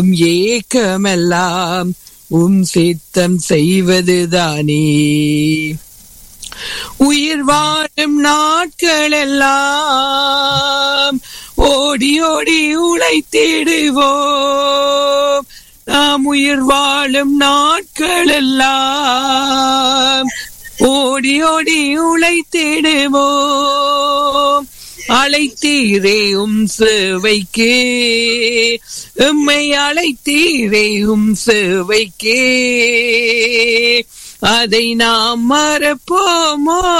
ஏக்கமெல்லாம் சித்தம் செய்வதுதானே. உயிர் வாழும் நாட்கள் எல்லாம் ஓடி ஓடி உழைத்திடுவோம். நாம் உயிர் வாழும் நாட்கள் எல்லாம் ஓடி ஓடி உழைத்திடுவோம். அழைத்தீரே சேவைக்கு, எம்மை அழைத்தீரே சேவைக்கு, அதை நாம் மறப்போமோ?